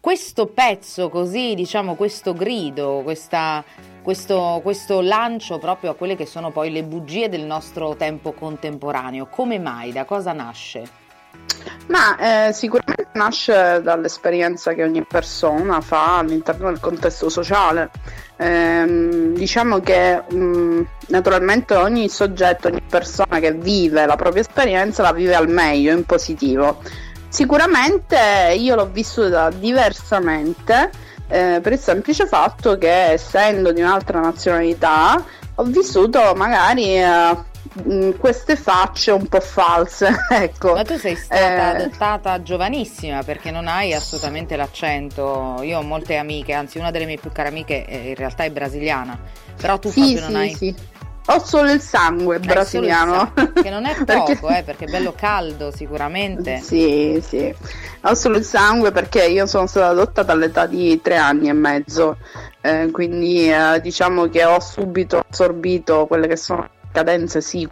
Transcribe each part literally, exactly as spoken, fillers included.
questo pezzo così, diciamo, questo grido, questa, questo, questo lancio proprio a quelle che sono poi le bugie del nostro tempo contemporaneo, come mai? Da cosa nasce? Ma eh, sicuramente nasce dall'esperienza che ogni persona fa all'interno del contesto sociale. Ehm, diciamo che mh, naturalmente ogni soggetto, ogni persona che vive la propria esperienza la vive al meglio, in positivo. Sicuramente io l'ho vissuta diversamente, eh, per il semplice fatto che, essendo di un'altra nazionalità, ho vissuto magari eh, queste facce un po' false, ecco. Ma tu sei stata eh, adottata giovanissima, perché non hai assolutamente l'accento. Io ho molte amiche, anzi una delle mie più care amiche eh, in realtà è brasiliana, però tu sì, proprio non sì, hai... sì. Ho solo il sangue brasiliano, solo il sangue, che non è poco, perché... eh, perché è bello caldo sicuramente. Sì, sì, ho solo il sangue perché io sono stata adottata all'età di tre anni e mezzo, eh, quindi eh, diciamo che ho subito assorbito quelle che sono cadenze sì.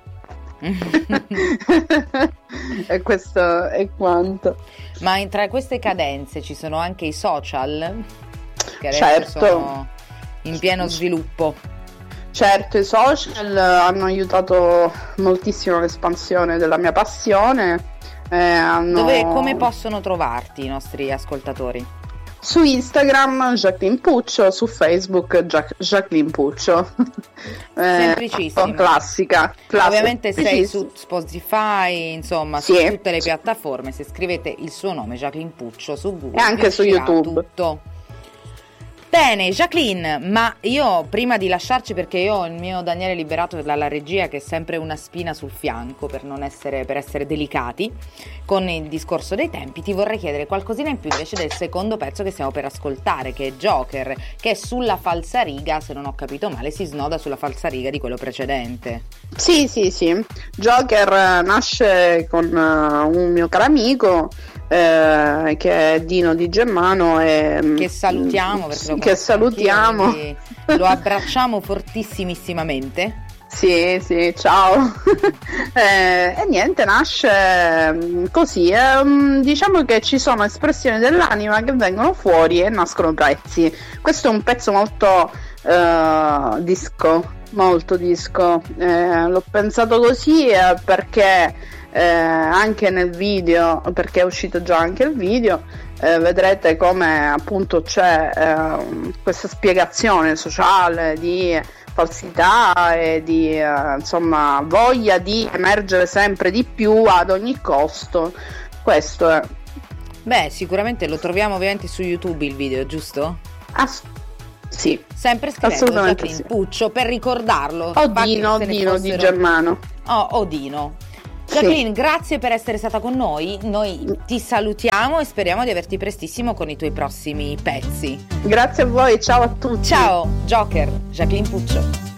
E questo è quanto. Ma tra queste cadenze ci sono anche i social, che adesso certo. sono in pieno sviluppo. Certo, i social hanno aiutato moltissimo l'espansione della mia passione. Eh, hanno... Dove, come possono trovarti i nostri ascoltatori? Su Instagram Jacqueline Puccio, su Facebook Jac- Jacqueline Puccio. Semplicissimo. Eh, classica, classica. Ovviamente sei su Spotify, insomma, sì, su tutte le sì. piattaforme. Se scrivete il suo nome, Jacqueline Puccio, su Google e anche su YouTube. Tutto. Bene, Jacqueline, ma io prima di lasciarci, perché io ho il mio Daniele Liberato dalla regia, che è sempre una spina sul fianco per non essere, per essere delicati con il discorso dei tempi, ti vorrei chiedere qualcosina in più invece del secondo pezzo che stiamo per ascoltare, che è Joker, che è sulla falsariga, se non ho capito male, si snoda sulla falsariga di quello precedente. Sì, sì, sì. Joker nasce con uh, un mio caro amico eh, che è Dino Di Germano e che salutiamo, perché lo che salutiamo, lo abbracciamo fortissimissimamente. Sì, sì, ciao. eh, e niente, nasce così. Eh, diciamo che ci sono espressioni dell'anima che vengono fuori e nascono pezzi. Questo è un pezzo molto uh, disco, molto disco. Eh, l'ho pensato così eh, perché eh, anche nel video, perché è uscito già anche il video, eh, vedrete come appunto c'è eh, questa spiegazione sociale di falsità e di eh, insomma voglia di emergere sempre di più ad ogni costo. Questo è. Beh, sicuramente lo troviamo ovviamente su YouTube il video, giusto? Ass- sì, sempre scrivendo Jacqueline sì. Puccio per ricordarlo. O Dino, Dino fossero... Di Germano. Oh, o Dino. Jacqueline, sì. Grazie per essere stata con noi. Noi ti salutiamo e speriamo di averti prestissimo con i tuoi prossimi pezzi. Grazie a voi, ciao a tutti. Ciao, Joker, Jacqueline Puccio.